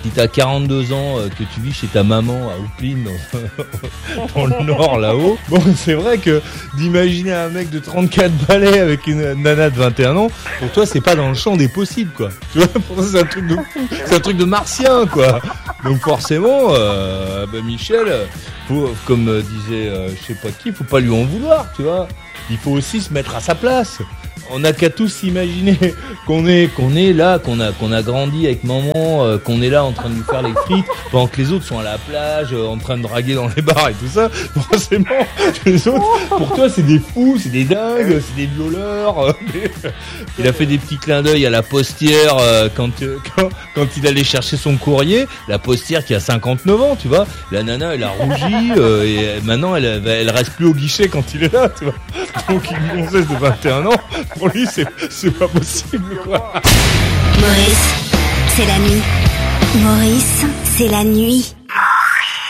Si t'as 42 ans, que tu vis chez ta maman à Oupline, dans le nord là-haut, bon, c'est vrai que d'imaginer un mec de 34 balais avec une nana de 21 ans, pour toi, c'est pas dans le champ des possibles, quoi. Tu vois, pour toi, c'est un truc de fou, c'est un truc de martien, quoi. Donc forcément, Michel, comme disait je sais pas qui, faut pas lui en vouloir, tu vois. Il faut aussi se mettre à sa place. On n'a qu'à tous s'imaginer qu'on est là, qu'on a grandi avec maman, qu'on est là en train de nous faire les frites, pendant que les autres sont à la plage, en train de draguer dans les bars et tout ça. Forcément, les autres, pour toi, c'est des fous, c'est des dingues, c'est des violeurs. Il a fait des petits clins d'œil à la postière quand il allait chercher son courrier. La postière qui a 59 ans, tu vois. La nana, elle a rougi et maintenant, elle reste plus au guichet quand il est là, tu vois. Donc, une gonzesse de 21 ans. Pour lui, c'est pas possible, quoi. Maurice, c'est la nuit. Maurice, c'est la nuit.